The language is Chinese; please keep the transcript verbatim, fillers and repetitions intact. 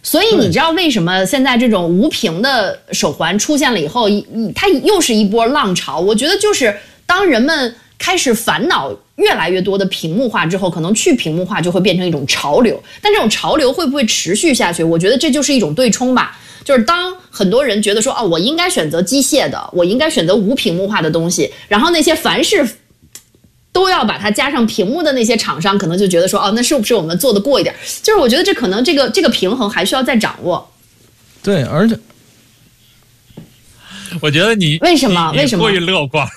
所以你知道为什么现在这种无屏的手环出现了以后，它又是一波浪潮？我觉得就是当人们开始烦恼越来越多的屏幕化之后，可能去屏幕化就会变成一种潮流。但这种潮流会不会持续下去？我觉得这就是一种对冲吧。就是当很多人觉得说，哦，我应该选择机械的，我应该选择无屏幕化的东西，然后那些凡是都要把它加上屏幕的那些厂商，可能就觉得说，哦，那是不是我们做的过一点？就是我觉得这可能这个这个平衡还需要再掌握。 对，而且我觉得你为什么为什么过于乐观？